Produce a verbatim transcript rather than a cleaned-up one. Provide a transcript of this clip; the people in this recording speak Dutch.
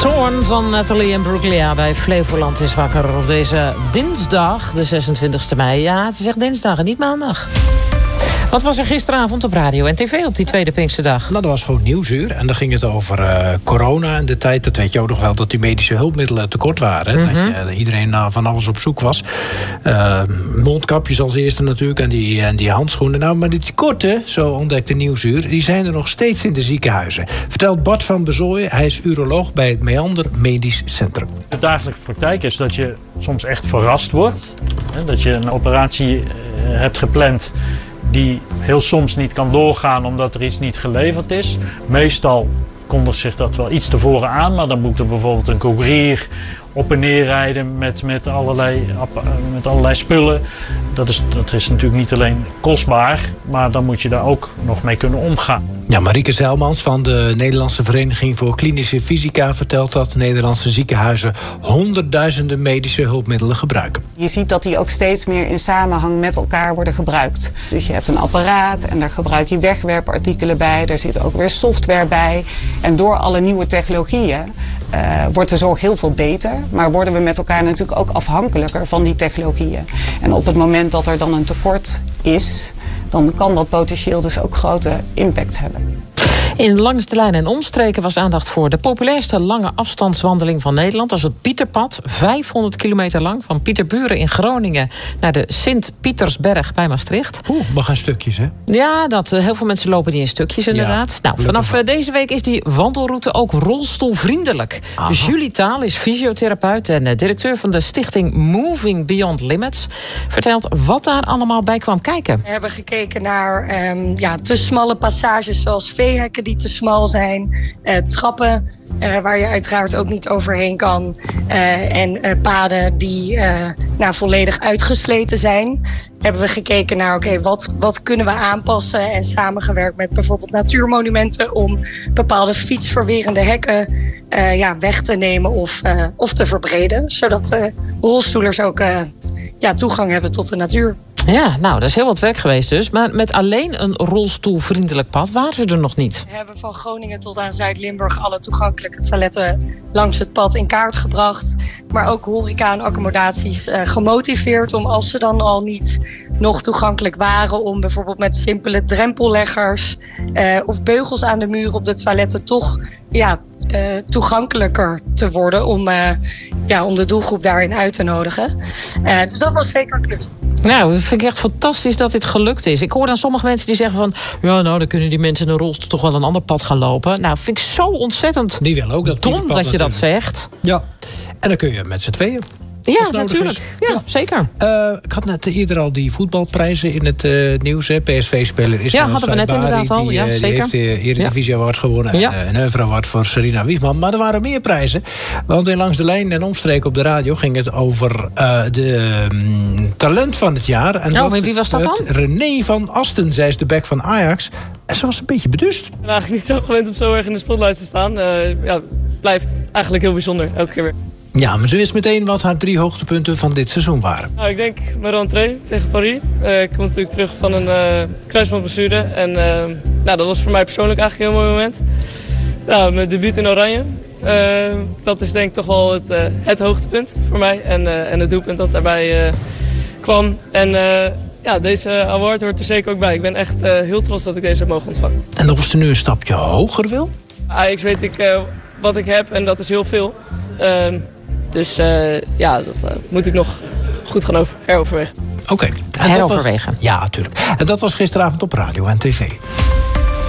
Thorn van Nathalie en Bruglia bij Flevoland is wakker op deze dinsdag, de zesentwintigste mei. Ja, het is echt dinsdag en niet maandag. Wat was er gisteravond op radio en tv op die tweede Pinksterdag? Nou, dat was gewoon Nieuwsuur. En dan ging het over uh, corona en de tijd. Dat weet je ook nog wel, dat die medische hulpmiddelen tekort waren. Mm-hmm. Dat je, uh, iedereen uh, van alles op zoek was. Uh, mondkapjes als eerste natuurlijk en die, en die handschoenen. Nou, maar die tekorten, zo ontdekte Nieuwsuur, die zijn er nog steeds in de ziekenhuizen. Vertelt Bart van Bezooijen, hij is uroloog bij het Meander Medisch Centrum. De dagelijkse praktijk is dat je soms echt verrast wordt. Hè, dat je een operatie uh, hebt gepland die heel soms niet kan doorgaan omdat er iets niet geleverd is. Meestal kondigt zich dat wel iets tevoren aan, maar dan moet er bijvoorbeeld een courier op en neer rijden met, met, allerlei, met allerlei spullen. Dat is, dat is natuurlijk niet alleen kostbaar, maar dan moet je daar ook nog mee kunnen omgaan. Ja, Marieke Zijlmans van de Nederlandse Vereniging voor Klinische Fysica vertelt dat Nederlandse ziekenhuizen honderdduizenden medische hulpmiddelen gebruiken. Je ziet dat die ook steeds meer in samenhang met elkaar worden gebruikt. Dus je hebt een apparaat en daar gebruik je wegwerpartikelen bij. Daar zit ook weer software bij. En door alle nieuwe technologieën uh, wordt de zorg heel veel beter. Maar worden we met elkaar natuurlijk ook afhankelijker van die technologieën. En op het moment dat er dan een tekort is, dan kan dat potentieel dus ook grote impact hebben. In Langs de Lijn en omstreken was aandacht voor de populairste lange afstandswandeling van Nederland. Dat is het Pieterpad, vijfhonderd kilometer lang, van Pieterburen in Groningen naar de Sint-Pietersberg bij Maastricht. Oeh, maar gaan stukjes, hè? Ja, dat, heel veel mensen lopen die in stukjes inderdaad. Ja, nou, vanaf uh, deze week is die wandelroute ook rolstoelvriendelijk. Aha. Julie Taal is fysiotherapeut en uh, directeur van de stichting Moving Beyond Limits. Vertelt wat daar allemaal bij kwam kijken. We hebben gekeken naar um, ja, te smalle passages zoals veehekken die te smal zijn, uh, trappen uh, waar je uiteraard ook niet overheen kan uh, en uh, paden die uh, nou, volledig uitgesleten zijn. Hebben we gekeken naar oké, okay, wat, wat kunnen we aanpassen en samengewerkt met bijvoorbeeld natuurmonumenten om bepaalde fietsverwerende hekken uh, ja, weg te nemen of, uh, of te verbreden, zodat uh, rolstoelers ook uh, ja, toegang hebben tot de natuur. Ja, nou, dat is heel wat werk geweest dus. Maar met alleen een rolstoelvriendelijk pad waren ze er nog niet. We hebben van Groningen tot aan Zuid-Limburg alle toegankelijke toiletten langs het pad in kaart gebracht. Maar ook horeca en accommodaties uh, gemotiveerd om, als ze dan al niet nog toegankelijk waren, om bijvoorbeeld met simpele drempelleggers uh, of beugels aan de muur op de toiletten toch ja, uh, toegankelijker te worden om, uh, ja, om de doelgroep daarin uit te nodigen. Uh, dus dat was zeker een klus. Nou, dat vind ik echt fantastisch dat dit gelukt is. Ik hoor dan sommige mensen die zeggen van, ja, nou, dan kunnen die mensen in een rolstoel toch wel een ander pad gaan lopen. Nou, vind ik zo ontzettend die willen ook dat dom dat je natuurlijk dat zegt. Ja, en dan kun je met z'n tweeën. Ja, natuurlijk. Ja, ja, zeker. Uh, ik had net eerder al die voetbalprijzen in het uh, nieuws. Hè. P S V-speler is ja, hadden we net inderdaad al. Die, ja, uh, zeker. Die heeft de Eredivisie ja. Award gewonnen. Ja. En een Oeuvre Award voor Serena Wiesman. Maar er waren meer prijzen. Want in Langs de Lijn en omstreken op de radio ging het over uh, de um, talent van het jaar. En oh, dat, wie was dat dan? René van Asten. Zij is de back van Ajax. En ze was een beetje bedust. Ik ben eigenlijk niet zo gewend om zo erg in de spotlight te staan. Uh, ja, het blijft eigenlijk heel bijzonder. Elke keer weer. Ja, maar ze wist meteen wat haar drie hoogtepunten van dit seizoen waren. Nou, ik denk mijn rentree tegen Paris. Uh, ik kom natuurlijk terug van een uh, kruisbandblessure. En uh, nou, dat was voor mij persoonlijk eigenlijk een heel mooi moment. Nou, mijn debuut in Oranje. Uh, dat is denk ik toch wel het, uh, het hoogtepunt voor mij. En, uh, en het doelpunt dat daarbij uh, kwam. En uh, ja, deze award hoort er zeker ook bij. Ik ben echt uh, heel trots dat ik deze heb mogen ontvangen. En of ze nu een stapje hoger wil? Ajax weet ik uh, wat ik heb en dat is heel veel. Uh, Dus uh, ja, dat uh, moet ik nog goed gaan over, heroverwegen. Oké. Okay. Heroverwegen. Ja, natuurlijk. En dat was gisteravond op radio en tv.